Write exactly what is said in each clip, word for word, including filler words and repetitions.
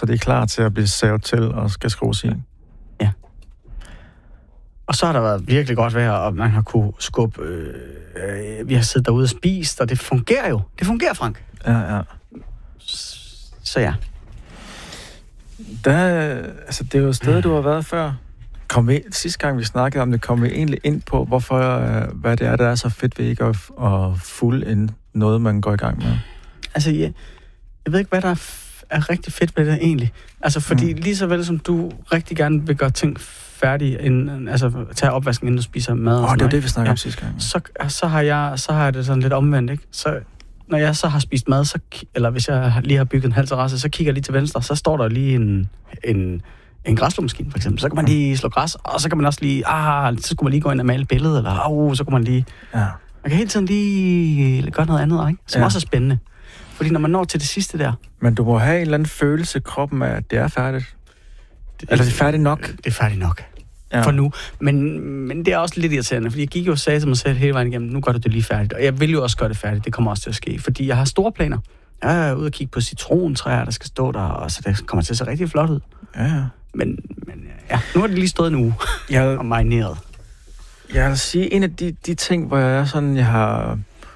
Så det er klar til at blive savet til og skal skrues i. Ja. Og så har der været virkelig godt vejr, og man har kunne skubbe... Øh, øh, vi har siddet derude og spist, og det fungerer jo. Det fungerer, Frank. Ja, ja. Så ja. Der, altså, det er jo et sted, du har været før. Kom vi, sidste gang, vi snakkede om det, kom vi egentlig ind på, hvorfor, øh, hvad det er, der er så fedt ved ikke at, at fulde noget, man går i gang med. Altså, ja, jeg ved ikke, hvad der er, f- er rigtig fedt ved det egentlig. Altså, fordi mm. lige så vel som du rigtig gerne vil gøre ting færdige, inden, altså tage opvasken, inden du spiser mad. Åh, oh, det er det, vi snakker ja. om sidste gang. Ja. Så, så, har jeg, så har jeg det sådan lidt omvendt, ikke? Så når jeg så har spist mad, så, eller hvis jeg lige har bygget en halv terrasse, så kigger jeg lige til venstre, så står der lige en, en, en græsslåmaskine, for eksempel. Så kan man lige slå græs, og så kan man også lige, ah, så skulle man lige gå ind og male et billede, eller au, så kan man lige... Ja. Man kan hele tiden lige gøre noget andet, ikke? Som ja. også er spændende. Fordi når man når til det sidste der... Men du må have en eller anden følelse i kroppen af, at det er færdigt. Det, eller det er færdigt nok. Det er færdigt nok. Ja. For nu. Men, men det er også lidt irriterende, fordi jeg gik jo og sagde til mig selv hele vejen igennem, nu gør du det lige færdigt. Og jeg vil jo også gøre det færdigt, det kommer også til at ske. Fordi jeg har store planer. Jeg er ude og kigge på citrontræer, der skal stå der, og så det kommer til at se rigtig flot ud. Ja, ja. Men, men ja, nu har det lige stået en uge jeg, og marineret. Jeg vil sige, en af de, de ting, hvor jeg er sådan, jeg har...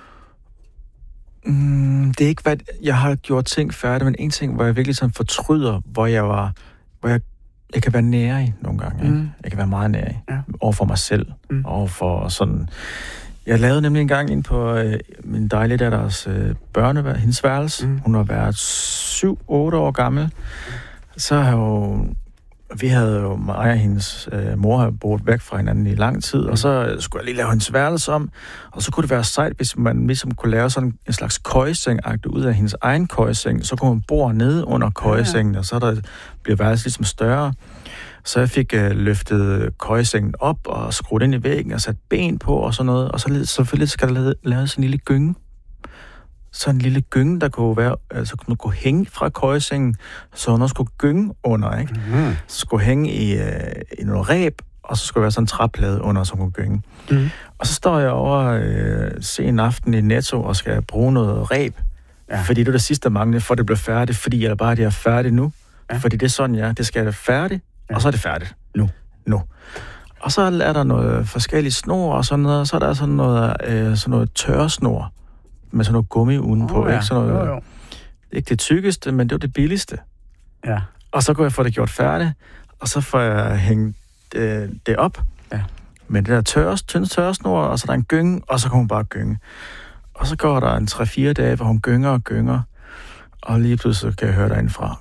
Mm, det er ikke, hvad jeg har gjort ting færdigt, men en ting, hvor jeg virkelig sådan fortryder, hvor jeg var... Hvor jeg, jeg kan være nærig nogle gange. Mm. Jeg kan være meget nærig ja. over for mig selv. Mm. Over for sådan... Jeg lavede nemlig en gang ind på øh, min dejlige datters øh, børneværelse, hendes værelse. Mm. Hun har været syv otte år gammel. Så har jo... Vi havde jo, mig og hendes øh, mor havde boet væk fra hinanden i lang tid, mm. og så skulle jeg lige lave hendes værelse om, og så kunne det være sejt, hvis man ligesom kunne lave sådan en slags køjeseng-agtigt ud af hendes egen køjeseng, så kunne man bore nede under køjesengen, ja. og så der bliver værelsen ligesom større. Så jeg fik øh, løftet køjesengen op og skruet ind i væggen og sat ben på og sådan noget, og så selvfølgelig skal der lave, lave sådan en lille gynge. Sådan en lille gynge, der kunne være, altså kunne, kunne hænge fra køjesengen, så hun også skulle gynge under, ikke? Mm-hmm. Så skulle hænge i, øh, i noget ræb, og så skulle være sådan en træplade under, så hun kunne gynge. Mm. Og så står jeg over øh, sen aften i Netto og skal bruge noget ræb, ja. fordi det er det sidste, der mangler, for det bliver færdigt, fordi jeg bare, det er færdigt nu. Ja. Fordi det er sådan, ja, det skal være færdigt, ja. og så er det færdigt. Nu. Nu. Og så er der noget forskellige snor og sådan noget, og så er der sådan noget, øh, sådan noget tørresnor, med sådan noget gummi udenpå, oh, ja. ikke? Sådan noget, jo, jo. Ikke det tykkeste, men det var det billigste. Ja. Og så kunne jeg få det gjort færdigt, og så får jeg hængt øh, det op ja. med det der tørres, tynde tørresnor, og så er der en gynge, og så kan hun bare gynge. Og så går der en tre fire dage, hvor hun gynger og gynger, og lige pludselig kan jeg høre derindefra,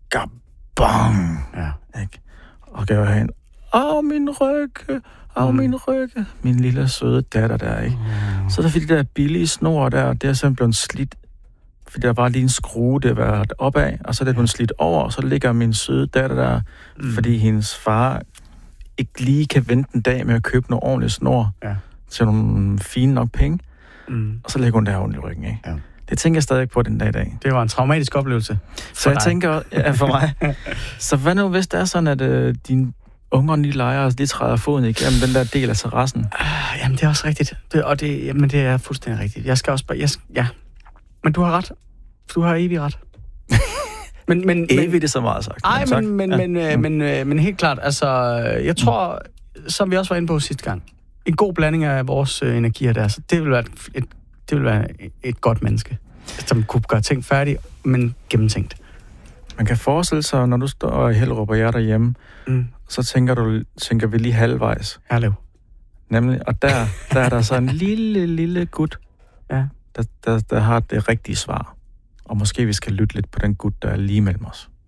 gabong! Ja. Ikke? Og kan jeg høre hende, åh, min rygge, åh, mm. min rygge, min lille søde datter der, ikke? Mm. Så der fik de der billige snor der, og det er simpelthen blevet slidt, fordi der var lige en skrue, det var opad, og så er det blevet slidt over, og så ligger min søde datter der, mm. fordi hendes far ikke lige kan vente en dag med at købe noget ordentligt snor ja. til nogle fine nok penge, mm. og så ligger hun der ondt i ryggen, ikke? Ja. Det tænker jeg stadig på den dag i dag. Det var en traumatisk oplevelse. Så jeg dig. tænker, ja, for mig. Så hvad nu, hvis det er sådan, at øh, din ungerne lige leger, og de træder foden igennem den der del af terrassen? Uh, jamen, det er også rigtigt. Det, og det, jamen, det er fuldstændig rigtigt. Jeg skal også bare... Jeg skal, ja. Men du har ret. Du har evig ret. men, men, evig men, det er så meget sagt. Nej, men, men, ja. men, men, men, men, men helt klart, altså... Jeg tror, som vi også var inde på sidste gang, en god blanding af vores øh, energier der, så det vil være et, et, det vil være et godt menneske, som kunne gøre ting færdige, men gennemtænkt. Man kan forestille sig, når du står i Hellerup og jeg er derhjemme, mm. så tænker du, tænker vi lige halvvejs. Herlev. Nemlig, og der, der er der så en lille, lille gut, ja. der, der, der har det rigtige svar. Og måske vi skal lytte lidt på den gut, der er lige mellem os.